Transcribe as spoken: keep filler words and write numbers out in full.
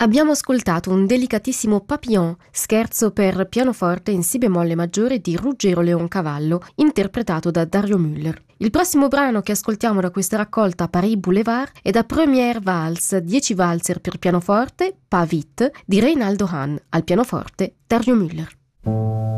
Abbiamo ascoltato un delicatissimo Papillon, scherzo per pianoforte in si bemolle maggiore di Ruggero Leoncavallo, interpretato da Dario Müller. Il prossimo brano che ascoltiamo da questa raccolta, Paris Boulevard, è da Première Valse, dieci valzer per pianoforte, Pas vite, di Reynaldo Hahn, al pianoforte Dario Müller.